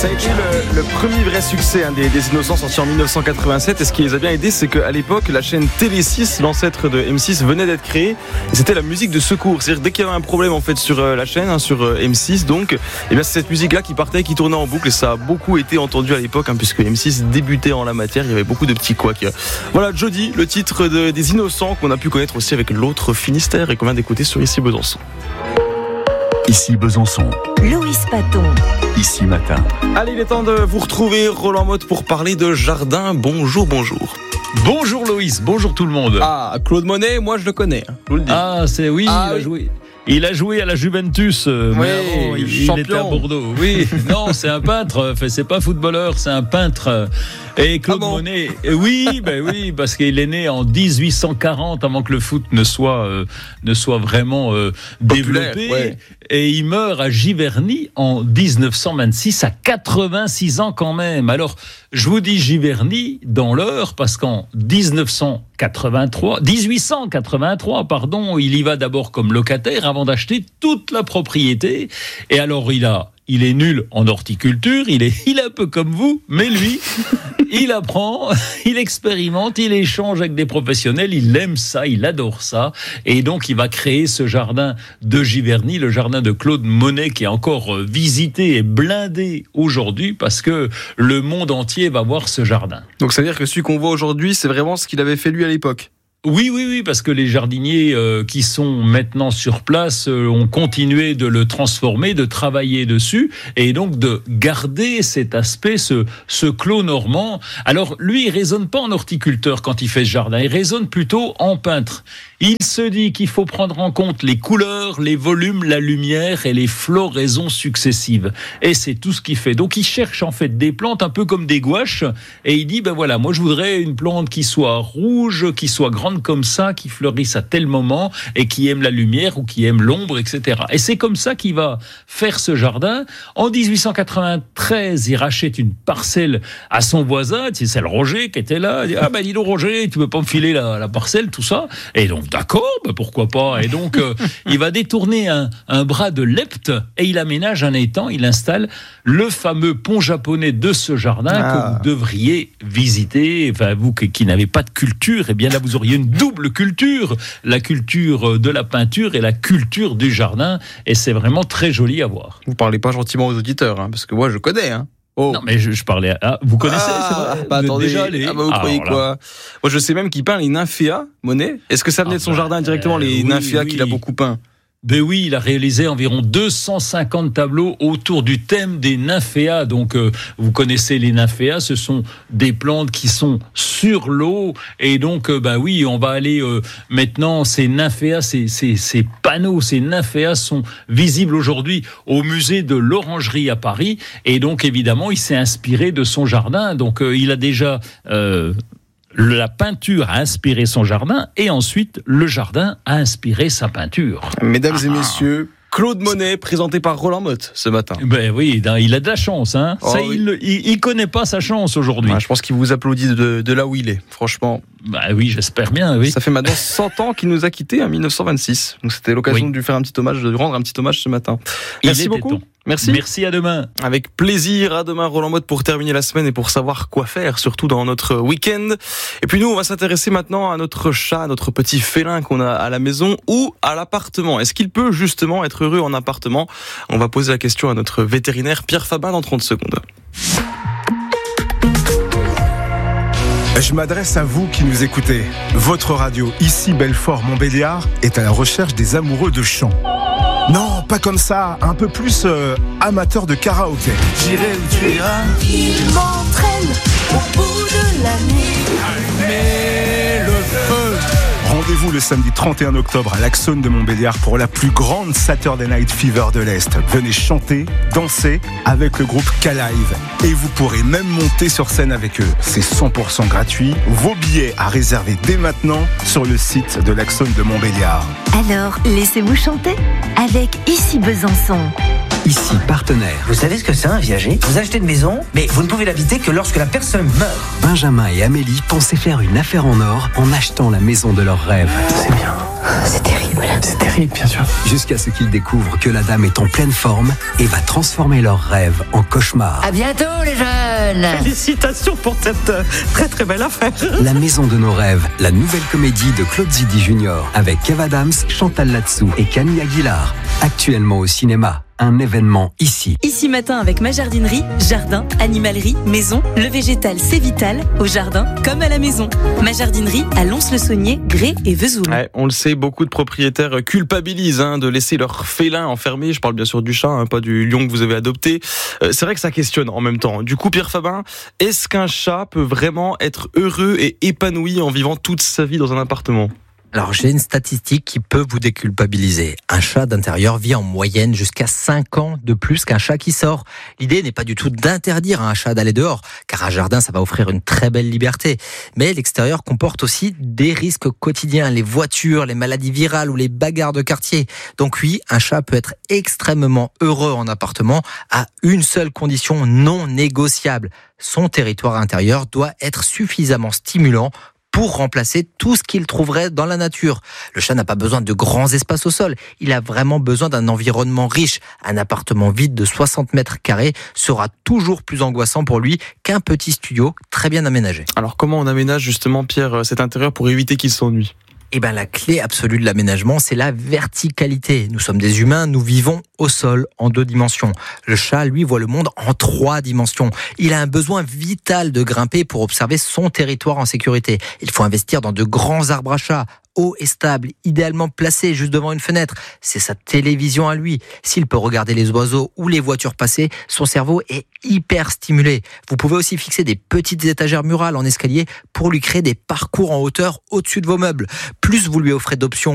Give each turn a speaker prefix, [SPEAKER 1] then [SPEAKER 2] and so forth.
[SPEAKER 1] Ça a été le premier vrai succès des Innocents, sorti en 1987. Et ce qui les a bien aidés, c'est qu'à l'époque, la chaîne Télé6, l'ancêtre de M6, venait d'être créée. Et c'était la musique de secours. C'est-à-dire dès qu'il y avait un problème en fait sur la chaîne, sur M6, donc, et bien c'est cette musique-là qui partait, qui tournait en boucle. Et ça a beaucoup été entendu à l'époque, puisque M6 débutait en la matière. Il y avait beaucoup de petits couacs. Voilà, Jody, le titre des Innocents qu'on a pu connaître aussi avec l'autre Finistère et qu'on vient d'écouter sur Ici Besançon.
[SPEAKER 2] Ici Besançon.
[SPEAKER 3] Loïs Paton.
[SPEAKER 2] Ici Matin.
[SPEAKER 1] Allez, il est temps de vous retrouver, Roland Motte, pour parler de jardin. Bonjour.
[SPEAKER 4] Bonjour Loïs, bonjour tout le monde.
[SPEAKER 1] Ah, Claude Monet, moi je le connais. Je vous le dis.
[SPEAKER 4] Ah, c'est oui, il a joué à la Juventus, mais avant, il était à Bordeaux. Oui, non, c'est un peintre. Enfin, c'est pas footballeur, c'est un peintre. Et Claude Monet, oui, parce qu'il est né en 1840, avant que le foot ne soit vraiment développé. Ouais. Et il meurt à Giverny en 1926, à 86 ans quand même. Alors, je vous dis Giverny dans l'heure, parce qu'en 1883, il y va d'abord comme locataire avant d'acheter toute la propriété. Et alors, il est nul en horticulture, il est un peu comme vous, mais lui, il apprend, il expérimente, il échange avec des professionnels, il aime ça, il adore ça. Et donc, il va créer ce jardin de Giverny, le jardin de Claude Monet, qui est encore visité et blindé aujourd'hui, parce que le monde entier va voir ce jardin.
[SPEAKER 1] Donc, ça veut dire que celui qu'on voit aujourd'hui, c'est vraiment ce qu'il avait fait lui à l'époque?
[SPEAKER 4] Oui, parce que les jardiniers qui sont maintenant sur place ont continué de le transformer, de travailler dessus, et donc de garder cet aspect, ce clos normand. Alors, lui, il raisonne pas en horticulteur quand il fait ce jardin, il raisonne plutôt en peintre. Il se dit qu'il faut prendre en compte les couleurs, les volumes, la lumière et les floraisons successives. Et c'est tout ce qu'il fait. Donc, il cherche en fait des plantes un peu comme des gouaches, et il dit, moi je voudrais une plante qui soit rouge, qui soit grande comme ça, qui fleurissent à tel moment et qui aiment la lumière ou qui aiment l'ombre, etc. Et c'est comme ça qu'il va faire ce jardin. En 1893, il rachète une parcelle à son voisin, c'est le Roger qui était là. Il dit, dis donc Roger, tu peux pas me filer la parcelle, tout ça? Et donc d'accord, pourquoi pas? Et donc il va détourner un bras de lepte et il aménage un étang, il installe le fameux pont japonais de ce jardin que vous devriez visiter. Enfin, vous qui n'avez pas de culture, eh bien là vous auriez une double culture, la culture de la peinture et la culture du jardin, et c'est vraiment très joli à voir.
[SPEAKER 1] Vous parlez pas gentiment aux auditeurs, parce que moi je connais. Oh.
[SPEAKER 4] Non, mais je parlais à... vous connaissez, c'est vrai?
[SPEAKER 1] Attendez,
[SPEAKER 4] déjà allé.
[SPEAKER 1] Vous croyez quoi? Moi je sais même qu'il peint les nymphéas, Monet. Est-ce que ça venait de son jardin directement, les nymphéas qu'il a beaucoup peint?
[SPEAKER 4] Ben oui, il a réalisé environ 250 tableaux autour du thème des nymphéas. Donc, vous connaissez les nymphéas, ce sont des plantes qui sont sur l'eau. Et donc, on va aller maintenant, ces nymphéas, ces panneaux, ces nymphéas sont visibles aujourd'hui au musée de l'Orangerie à Paris. Et donc, évidemment, il s'est inspiré de son jardin. Donc, il a déjà... la peinture a inspiré son jardin et ensuite le jardin a inspiré sa peinture.
[SPEAKER 1] Mesdames et messieurs, Claude Monet, présenté par Roland Motte ce matin.
[SPEAKER 4] Ben oui, il a de la chance. Ça, il connaît pas sa chance aujourd'hui.
[SPEAKER 1] Je pense qu'il vous applaudit de là où il est, franchement.
[SPEAKER 4] Oui, j'espère bien, oui.
[SPEAKER 1] Ça fait maintenant 100 ans qu'il nous a quittés en 1926. Donc c'était l'occasion de lui faire de lui rendre un petit hommage ce matin. Merci beaucoup.
[SPEAKER 4] Merci, à demain.
[SPEAKER 1] Avec plaisir, à demain Roland Motte pour terminer la semaine et pour savoir quoi faire, surtout dans notre week-end. Et puis nous, on va s'intéresser maintenant à notre chat, à notre petit félin qu'on a à la maison ou à l'appartement. Est-ce qu'il peut justement être heureux en appartement? On va poser la question à notre vétérinaire Pierre Fabin dans 30 secondes.
[SPEAKER 5] Je m'adresse à vous qui nous écoutez. Votre radio, ici Belfort-Montbéliard, est à la recherche des amoureux de chant. Non, pas comme ça, un peu plus amateur de karaoké.
[SPEAKER 6] J'irai où tu iras.
[SPEAKER 3] Il m'entraîne au bout de la nuit.
[SPEAKER 5] Mais le feu. Rendez-vous le samedi 31 octobre à l'Axone de Montbéliard pour la plus grande Saturday Night Fever de l'Est. Venez chanter, danser avec le groupe K-Live. Et vous pourrez même monter sur scène avec eux. C'est 100% gratuit. Vos billets à réserver dès maintenant sur le site de l'Axone de Montbéliard.
[SPEAKER 3] Alors, laissez-vous chanter avec Ici Besançon.
[SPEAKER 7] Ici, partenaire.
[SPEAKER 8] Vous savez ce que c'est un viager? Vous achetez une maison, mais vous ne pouvez l'habiter que lorsque la personne meurt.
[SPEAKER 7] Benjamin et Amélie pensaient faire une affaire en or en achetant la maison de leurs rêves.
[SPEAKER 8] C'est bien.
[SPEAKER 3] C'est terrible.
[SPEAKER 1] C'est terrible, bien sûr.
[SPEAKER 7] Jusqu'à ce qu'ils découvrent que la dame est en pleine forme et va transformer leurs rêves en cauchemars.
[SPEAKER 8] À bientôt les jeunes.
[SPEAKER 6] Félicitations pour cette très très belle affaire.
[SPEAKER 7] La maison de nos rêves, la nouvelle comédie de Claude Zidi Junior avec Kev Adams, Chantal Latsou et Camille Aguilar. Actuellement au cinéma. Un événement ici.
[SPEAKER 9] Ici Matin avec ma jardinerie, jardin, animalerie, maison, le végétal c'est vital, au jardin comme à la maison. Ma jardinerie à Lons-le-Saunier, Grès et Vesoul.
[SPEAKER 1] Ouais, on le sait, beaucoup de propriétaires culpabilisent de laisser leur félin enfermé. Je parle bien sûr du chat, pas du lion que vous avez adopté. C'est vrai que ça questionne en même temps. Du coup, Pierre Fabin, est-ce qu'un chat peut vraiment être heureux et épanoui en vivant toute sa vie dans un appartement ?
[SPEAKER 10] Alors j'ai une statistique qui peut vous déculpabiliser. Un chat d'intérieur vit en moyenne jusqu'à 5 ans de plus qu'un chat qui sort. L'idée n'est pas du tout d'interdire à un chat d'aller dehors, car un jardin ça va offrir une très belle liberté. Mais l'extérieur comporte aussi des risques quotidiens, les voitures, les maladies virales ou les bagarres de quartier. Donc oui, un chat peut être extrêmement heureux en appartement à une seule condition non négociable. Son territoire intérieur doit être suffisamment stimulant pour remplacer tout ce qu'il trouverait dans la nature. Le chat n'a pas besoin de grands espaces au sol, il a vraiment besoin d'un environnement riche. Un appartement vide de 60 mètres carrés sera toujours plus angoissant pour lui qu'un petit studio très bien aménagé.
[SPEAKER 1] Alors comment on aménage justement, Pierre, cet intérieur pour éviter qu'il s'ennuie ?
[SPEAKER 10] Eh ben, la clé absolue de l'aménagement, c'est la verticalité. Nous sommes des humains, nous vivons au sol en 2 dimensions. Le chat, lui, voit le monde en 3 dimensions. Il a un besoin vital de grimper pour observer son territoire en sécurité. Il faut investir dans de grands arbres à chat, hauts et stables, idéalement placés juste devant une fenêtre. C'est sa télévision à lui. S'il peut regarder les oiseaux ou les voitures passer, son cerveau est hyper stimulé. Vous pouvez aussi fixer des petites étagères murales en escalier pour lui créer des parcours en hauteur au-dessus de vos meubles. Plus vous lui offrez d'options